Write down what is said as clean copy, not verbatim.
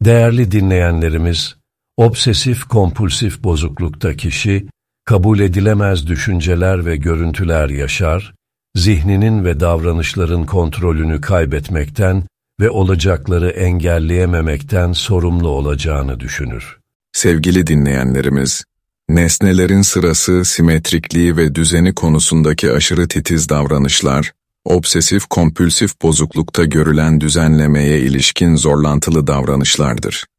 Değerli dinleyenlerimiz, obsesif-kompulsif bozuklukta kişi, kabul edilemez düşünceler ve görüntüler yaşar, zihninin ve davranışların kontrolünü kaybetmekten ve olacakları engelleyememekten sorumlu olacağını düşünür. Sevgili dinleyenlerimiz, nesnelerin sırası, simetrikliği ve düzeni konusundaki aşırı titiz davranışlar, obsesif-kompulsif bozuklukta görülen düzenlemeye ilişkin zorlantılı davranışlardır.